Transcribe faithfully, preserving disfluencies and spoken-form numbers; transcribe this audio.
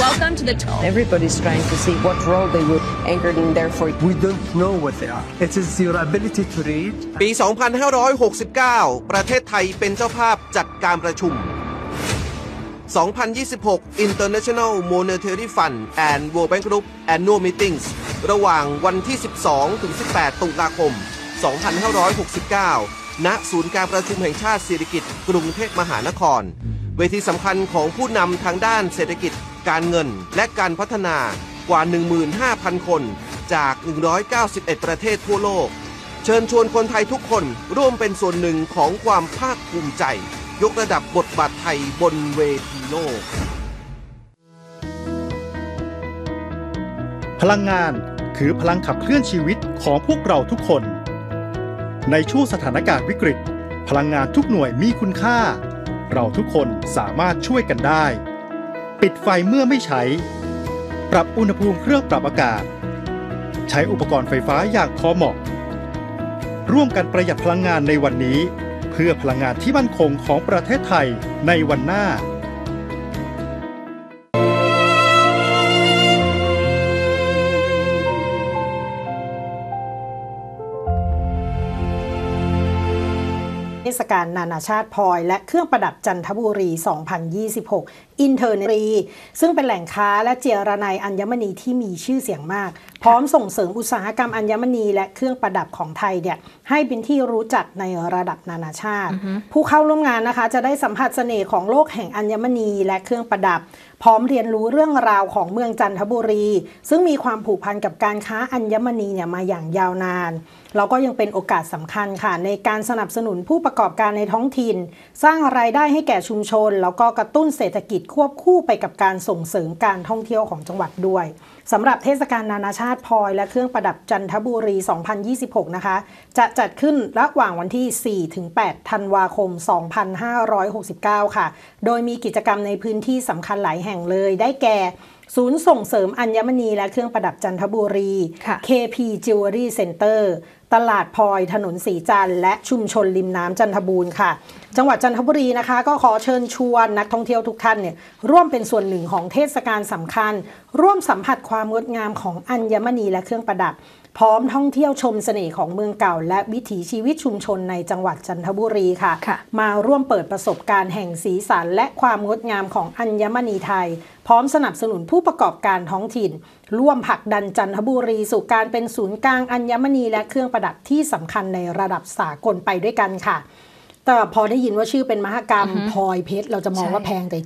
Welcome to the Everybody's trying to see what role they would anchored in there for. We don't know what they are. It is your ability to read. ปี สองพันห้าร้อยหกสิบเก้า ประเทศไทยเป็นเจ้าภาพจัดการประชุม สองพันยี่สิบหก International Monetary Fund and World Bank Group Annual Meetings ระหว่างวันที่ สิบสองถึงสิบแปด ตุลาคม สองพันห้าร้อยหกสิบเก้า ณ ศูนย์การประชุมแห่งชาติเศรษฐกิจกรุงเทพมหานคร เวทีสำคัญของผู้นำทางด้านเศรษฐกิจการเงินและการพัฒนากว่า หนึ่งหมื่นห้าพัน คนจาก หนึ่งร้อยเก้าสิบเอ็ด ประเทศทั่วโลกเชิญชวนคนไทยทุกคนร่วมเป็นส่วนหนึ่งของความภาคภูมิใจยกระดับบทบาทไทยบนเวทีโลกพลังงานคือพลังขับเคลื่อนชีวิตของพวกเราทุกคนในช่วงสถานการณ์วิกฤตพลังงานทุกหน่วยมีคุณค่าเราทุกคนสามารถช่วยกันได้ปิดไฟเมื่อไม่ใช้ปรับอุณหภูมิเครื่องปรับอากาศใช้อุปกรณ์ไฟฟ้าอย่างพอเหมาะร่วมกันประหยัดพลังงานในวันนี้เพื่อพลังงานที่มั่นคงของประเทศไทยในวันหน้าเทศกาลนานาชาติพลอยและเครื่องประดับจันทบุรี สองพันยี่สิบหก อินเทอร์เนรีซึ่งเป็นแหล่งค้าและเจรไนอัญมณีที่มีชื่อเสียงมากพร้อมส่งเสริมอุตสาหกรรมอัญมณีและเครื่องประดับของไทยเนี่ยให้เป็นที่รู้จักในระดับนานาชาติ uh-huh. ผู้เข้าร่วมงานนะคะจะได้สัมผัสเสน่ห์ของโลกแห่งอัญมณีและเครื่องประดับพร้อมเรียนรู้เรื่องราวของเมืองจันทบุรีซึ่งมีความผูกพันกับการค้าอัญมณีเนี่ยมาอย่างยาวนานแล้วก็ยังเป็นโอกาสสำคัญค่ะในการสนับสนุนผู้ประกอบการในท้องถิ่นสร้างรายได้ให้แก่ชุมชนแล้วก็กระตุ้นเศรษฐกิจควบคู่ไปกับการส่งเสริมการท่องเที่ยวของจังหวัดด้วยสำหรับเทศกาลนานาชาติพลอยและเครื่องประดับจันทบุรี สองพันยี่สิบหก นะคะจะจัดขึ้นระหว่างวันที่ สี่ถึงแปด ธันวาคม สองพันห้าร้อยหกสิบเก้า ค่ะโดยมีกิจกรรมในพื้นที่สำคัญหลายแห่งเลยได้แก่ศูนย์ส่งเสริมอัญมณีและเครื่องประดับจันทบุรี เค พี Jewelry Center ตลาดพลอยถนนสีจันทร์และชุมชนริมน้ำจันทบูรณ์ค่ะจังหวัดจันทบุรีนะคะก็ขอเชิญชวนนักท่องเที่ยวทุกท่านเนี่ยร่วมเป็นส่วนหนึ่งของเทศกาลสำคัญร่วมสัมผัสความงดงามของอัญมณีและเครื่องประดับพร้อมท่องเที่ยวชมเสน่ห์ของเมืองเก่าและวิถีชีวิตชุมชนในจังหวัดจันทบุรีค่ะมาร่วมเปิดประสบการณ์แห่งสีสันและความงดงามของอัญมณีไทยพร้อมสนับสนุนผู้ประกอบการท้องถิ่นร่วมผลักดันจันทบุรีสู่การเป็นศูนย์กลางอัญมณีและเครื่องประดับที่สำคัญในระดับสากลไปด้วยกันค่ะแต่พอได้ยินว่าชื่อเป็นมหกรรมพลอยเพชรเราจะมองว่าแพงแต่